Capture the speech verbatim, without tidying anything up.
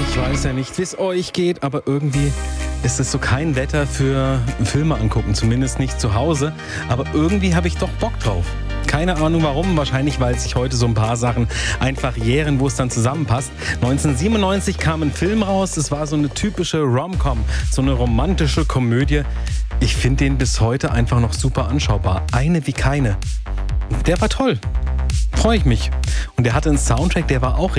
Ich weiß ja nicht, wie es euch geht, aber irgendwie ist es so kein Wetter für Filme angucken, zumindest nicht zu Hause. Aber irgendwie habe ich doch Bock drauf. Keine Ahnung warum, wahrscheinlich weil sich heute so ein paar Sachen einfach jähren, wo es dann zusammenpasst. neunzehnhundertsiebenundneunzig kam ein Film raus, es war so eine typische Rom-Com, so eine romantische Komödie. Ich finde den bis heute einfach noch super anschaubar. Eine wie keine. Der war toll. Freue ich mich. Und der hatte einen Soundtrack, der war auch